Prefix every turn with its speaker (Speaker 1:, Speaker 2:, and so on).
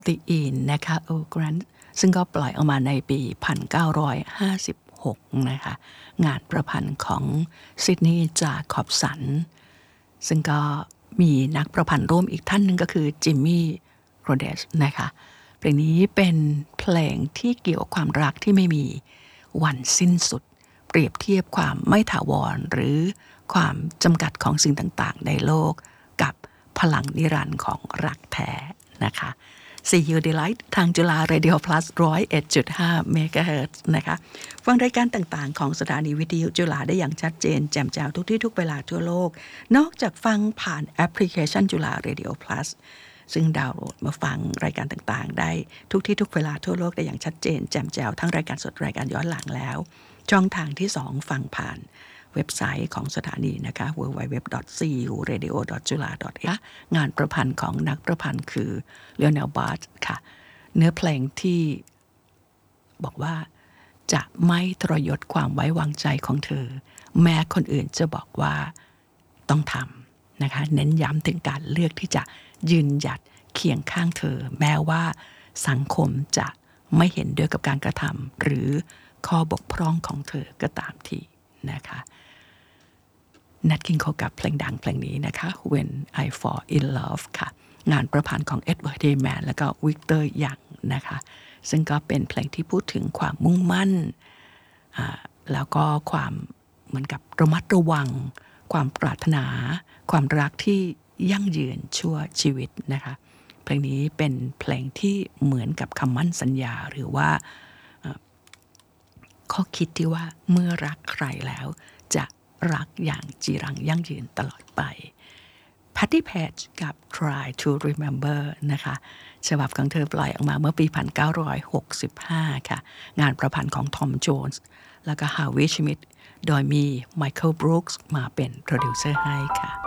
Speaker 1: The In นะคะโอแกรนต์ซึ่งก็ปล่อยออกมาในปี 1956 นะคะงานประพันธ์ของซิดนีย์จาคอบสันซึ่งก็มีนักประพันธ์ร่วมอีกท่านหนึ่งก็คือจิมมี่โรเดสนะคะเพลงนี้เป็นเพลงที่เกี่ยวกับความรักที่ไม่มีวันสิ้นสุดเปรียบเทียบความไม่ถาวรหรือความจำกัดของสิ่งต่างๆในโลกกับพลังนิรันดร์ของรักแท้นะคะ See You Delight ทางจุฬา Radio Plus 101.5 MHz นะคะฟังรายการต่างๆของสถานีวิทยุจุฬาได้อย่างชัดเจนแจ่มแจ้วทุกที่ทุกเวลาทั่วโลกนอกจากฟังผ่านแอปพลิเคชันจุฬา Radio Plus ซึ่งดาวน์โหลดมาฟังรายการต่างๆได้ทุกที่ทุกเวลาทั่วโลกได้อย่างชัดเจนแจ่มแจ้วทั้งรายการสดรายการย้อนหลังแล้วช่องทางที่2ฟังผ่านเว็บไซต์ของสถานีนะคะ www.curadio.jula.a งานประพันธ์ของนักประพันธ์คือเลโอเนล บาร์ตค่ะเนื้อเพลงที่บอกว่าจะไม่ทรยศความไว้วางใจของเธอแม้คนอื่นจะบอกว่าต้องทำนะคะเน้นย้ำถึงการเลือกที่จะยืนหยัดเคียงข้างเธอแม้ว่าสังคมจะไม่เห็นด้วยกับการกระทำหรือข้อบกพร่องของเธอก็ตามทีนะคะนัทคิงโคกับเพลงดังเพลงนี้นะคะ When I Fall in Love ค่ะงานประพันธ์ของเอ็ดเวิร์ด เฮย์แมนแล้วก็วิกเตอร์ยังนะคะซึ่งก็เป็นเพลงที่พูดถึงความมุ่งมั่นแล้วก็ความเหมือนกับระมัดระวังความปรารถนาความรักที่ยั่งยืนชั่วชีวิตนะคะเพลงนี้เป็นเพลงที่เหมือนกับคำมั่นสัญญาหรือว่าข้อคิดที่ว่าเมื่อรักใครแล้วจะรักอย่างจีรังยั่งยืนตลอดไป Patti Page กับ Try to Remember นะคะฉบับของเธอปล่อยออกมาเมื่อปี 1965 ค่ะงานประพันธ์ของทอมโจนส์แล้วก็ฮาวิชมิดโดยมีไมเคิลบรูคส์มาเป็นโปรดิวเซอร์ให้ค่ะ